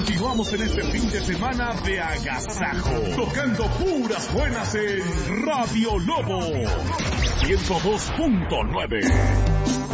Continuamos en este fin de semana de agasajo, tocando puras buenas en Radio Lobo 102.9.